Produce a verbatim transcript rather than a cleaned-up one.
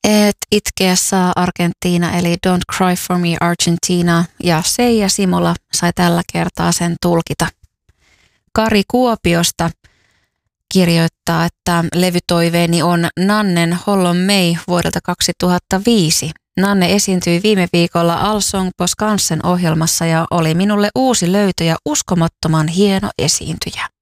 Et itkeä saa Argentiina eli Don't Cry for Me Argentina ja Seija Simola sai tällä kertaa sen tulkita. Kari Kuopiosta kirjoittaa, että levytoiveeni on Nannen Hollon May vuodelta kaksituhattaviisi. Nanne esiintyi viime viikolla Allsång på Skansen ohjelmassa ja oli minulle uusi löytö ja uskomattoman hieno esiintyjä.